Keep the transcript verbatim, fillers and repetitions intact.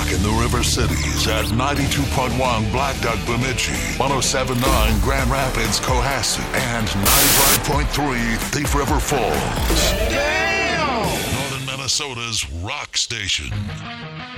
in the River Cities at ninety-two point one Black Duck Bemidji, one oh seven point nine Grand Rapids Cohasset, and ninety-five point three Thief River Falls. Damn! Northern Minnesota's rock station.